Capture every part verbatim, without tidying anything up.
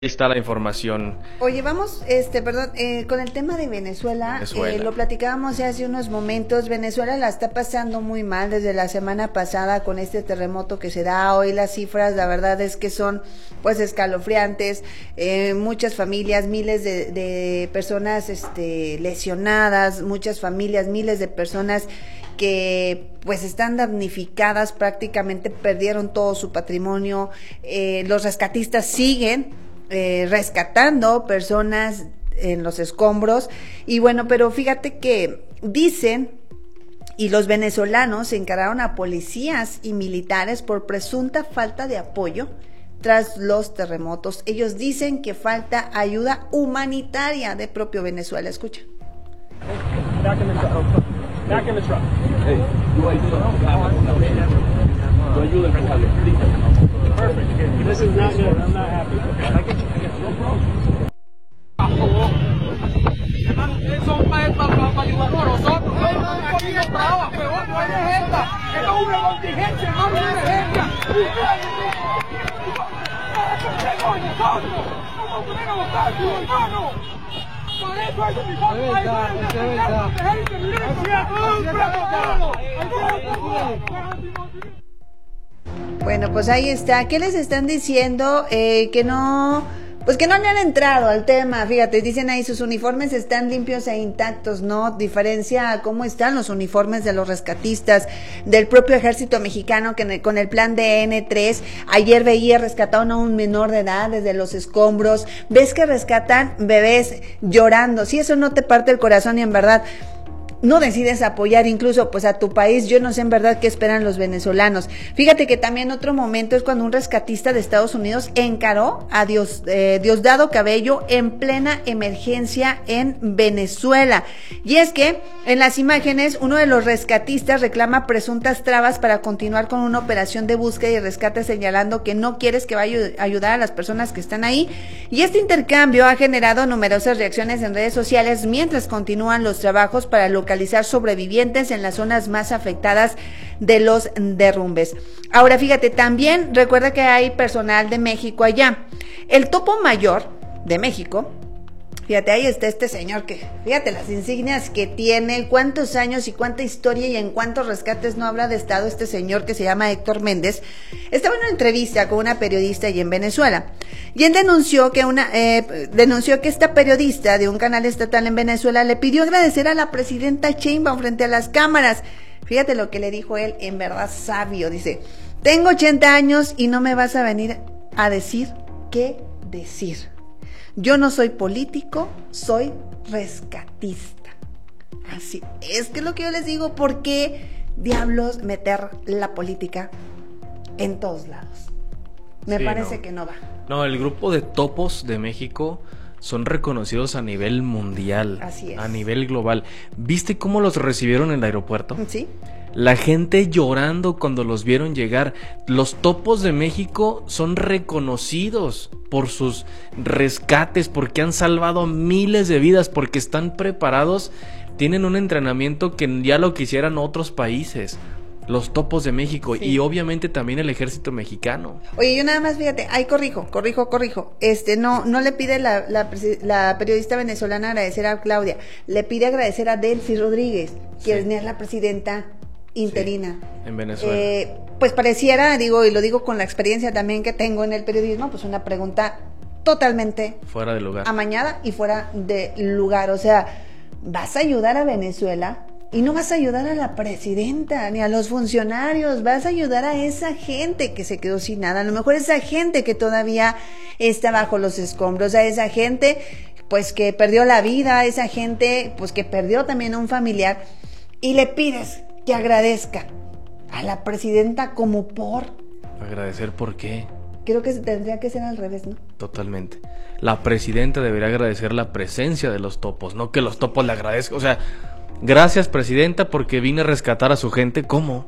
Ahí está la información. Oye, vamos, este, perdón, eh, con el tema de Venezuela, Venezuela. Eh, lo platicábamos hace unos momentos. Venezuela la está pasando muy mal desde la semana pasada con este terremoto que se da. Hoy las cifras, la verdad es que son, pues, escalofriantes. Eh, muchas familias, miles de, de personas, este, lesionadas, muchas familias, miles de personas que pues están damnificadas, prácticamente perdieron todo su patrimonio. Eh, los rescatistas siguen Eh, rescatando personas en los escombros. Y bueno, pero fíjate que dicen, y los venezolanos encargaron a policías y militares por presunta falta de apoyo tras los terremotos. Ellos dicen que falta ayuda humanitaria de propio Venezuela. Escucha. Back in the truck. Back in the truck. Hey, you Perfect. This is not good. I'm not happy. Okay. I get you. I get you. No problem. Son para ayudarnos a nosotros. No es poquito trabajo, pero no hay emergencia. Esto es una contingencia, no es una emergencia. ¿Cómo poner a votar, hermano? Por eso es mi Bueno, pues ahí está. ¿Qué les están diciendo? Eh, que no, pues que no le han entrado al tema. Fíjate, dicen ahí sus uniformes están limpios e intactos, ¿no? Diferencia a cómo están los uniformes de los rescatistas del propio ejército mexicano, que con el plan de N tres, ayer veía rescataron a un menor de edad desde los escombros. Ves que rescatan bebés llorando. Si eso no te parte el corazón y en verdad no decides apoyar incluso pues a tu país, yo no sé en verdad qué esperan los venezolanos. Fíjate que también otro momento es cuando un rescatista de Estados Unidos encaró a Dios, eh, Diosdado Cabello en plena emergencia en Venezuela. Y es que en las imágenes uno de los rescatistas reclama presuntas trabas para continuar con una operación de búsqueda y rescate, señalando que no quieres que vaya a ayudar a las personas que están ahí. Y este intercambio ha generado numerosas reacciones en redes sociales mientras continúan los trabajos para localizar localizar sobrevivientes en las zonas más afectadas de los derrumbes. Ahora fíjate, también recuerda que hay personal de México allá. El topo mayor de México, fíjate, ahí está este señor que, fíjate las insignias que tiene, cuántos años y cuánta historia y en cuántos rescates no habrá de estado este señor que se llama Héctor Méndez. Estaba en una entrevista con una periodista allí en Venezuela y él denunció que una eh, denunció que esta periodista de un canal estatal en Venezuela le pidió agradecer a la presidenta Sheinbaum frente a las cámaras. Fíjate lo que le dijo él, en verdad sabio, dice: tengo ochenta años y no me vas a venir a decir qué decir. Yo no soy político, soy rescatista. Así es que lo que yo les digo, ¿por qué diablos meter la política en todos lados? Me sí, parece no. que no va. No, el grupo de topos de México son reconocidos a nivel mundial. Así es. A nivel global. ¿Viste cómo los recibieron en el aeropuerto? Sí. La gente llorando cuando los vieron llegar. Los topos de México son reconocidos por sus rescates, porque han salvado miles de vidas, porque están preparados, tienen un entrenamiento que ya lo quisieran otros países. Los topos de México, sí. Y obviamente también el ejército mexicano. Oye, yo nada más, fíjate, ahí corrijo, corrijo, corrijo. Este, no, no le pide la, la, la periodista venezolana agradecer a Claudia, le pide agradecer a Delcy Rodríguez, quien sí. es la presidenta interina. Sí, en Venezuela. Eh, pues pareciera, digo, y lo digo con la experiencia también que tengo en el periodismo, pues una pregunta totalmente fuera de lugar, amañada y fuera de lugar. O sea, ¿vas a ayudar a Venezuela? Y no vas a ayudar a la presidenta ni a los funcionarios, vas a ayudar a esa gente que se quedó sin nada, a lo mejor esa gente que todavía está bajo los escombros, a esa gente pues que perdió la vida, a esa gente pues que perdió también a un familiar, y le pides que agradezca a la presidenta como por... ¿Agradecer por qué? Creo que tendría que ser al revés, ¿no? Totalmente. La presidenta debería agradecer la presencia de los topos, no que los topos le agradezcan. O sea, gracias presidenta porque vine a rescatar a su gente. ¿Cómo?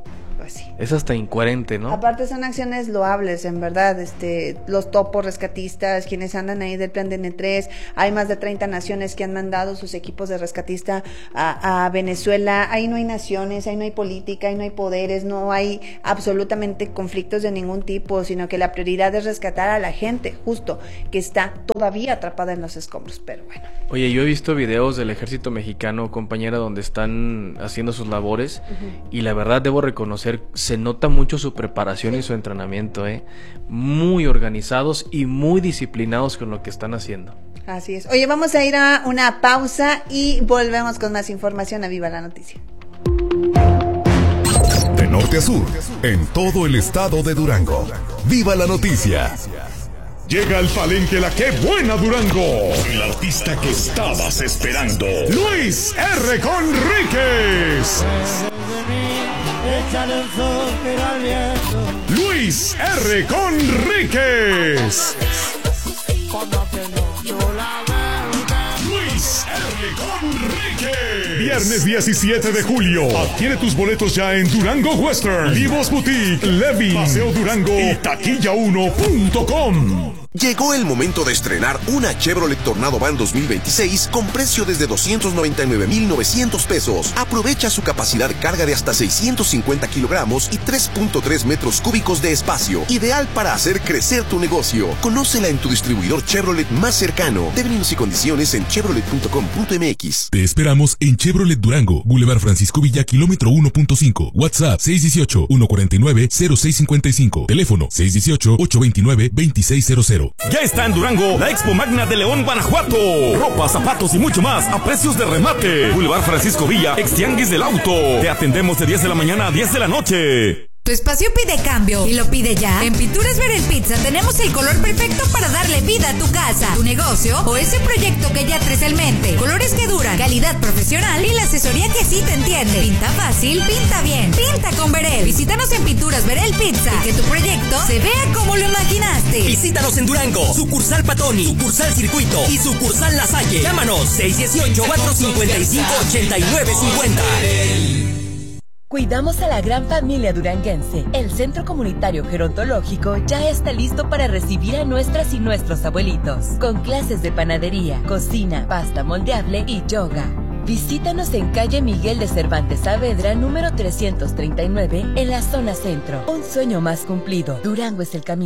así. Es hasta incoherente, ¿no? Aparte son acciones loables, en verdad, este, los topos rescatistas, quienes andan ahí del plan de N tres, hay más de treinta naciones que han mandado sus equipos de rescatista a, a Venezuela, ahí no hay naciones, ahí no hay política, ahí no hay poderes, no hay absolutamente conflictos de ningún tipo, sino que la prioridad es rescatar a la gente, justo, que está todavía atrapada en los escombros, pero bueno. Oye, yo he visto videos del ejército mexicano, compañera, donde están haciendo sus labores, uh-huh. y la verdad debo reconocer, se nota mucho su preparación y su entrenamiento, ¿eh? Muy organizados y muy disciplinados con lo que están haciendo. Así es. Oye, vamos a ir a una pausa y volvemos con más información a Viva la Noticia. De norte a sur, en todo el estado de Durango. Viva la Noticia. Llega al palenque la que buena Durango. El artista que estabas esperando. Luis R. Conríquez. Luis R. Conríquez. Luis R. Conríquez. Viernes diecisiete de julio. Adquiere tus boletos ya en Durango Western, Vivos Boutique, Levin, Paseo Durango y taquilla uno punto com. Llegó el momento de estrenar una Chevrolet Tornado Van dos mil veintiséis con precio desde doscientos noventa y nueve mil novecientos pesos. Aprovecha su capacidad carga de hasta seiscientos cincuenta kilogramos y tres punto tres metros cúbicos de espacio. Ideal para hacer crecer tu negocio. Conócela en tu distribuidor Chevrolet más cercano. Términos y condiciones en chevrolet punto com punto m x. Te esperamos en Chevrolet Durango, Boulevard Francisco Villa, kilómetro uno punto cinco. WhatsApp seis uno ocho, uno cuatro nueve, cero seis cinco cinco. Teléfono seis uno ocho, ocho dos nueve, dos seis cero cero. Ya está en Durango la Expo Magna de León, Guanajuato. Ropa, zapatos y mucho más a precios de remate. Boulevard Francisco Villa, ex tianguis del auto. Te atendemos de diez de la mañana a diez de la noche. Tu espacio pide cambio y lo pide ya. En Pinturas Verel Pizza tenemos el color perfecto para darle vida a tu casa, tu negocio o ese proyecto que ya traes en mente. Colores que duran, calidad profesional y la asesoría que sí te entiende. Pinta fácil, pinta bien, pinta con Verel. Visítanos en Pinturas Verel Pizza y que tu proyecto se vea como lo imaginaste. Visítanos en Durango, sucursal Patoni, sucursal Circuito y sucursal La Salle. Llámanos seis uno ocho, cuatro cinco cinco, ocho nueve cinco cero. Cuidamos a la gran familia duranguense. El Centro Comunitario Gerontológico ya está listo para recibir a nuestras y nuestros abuelitos, con clases de panadería, cocina, pasta moldeable y yoga. Visítanos en calle Miguel de Cervantes Saavedra, número trescientos treinta y nueve, en la zona centro. Un sueño más cumplido. Durango es el camino.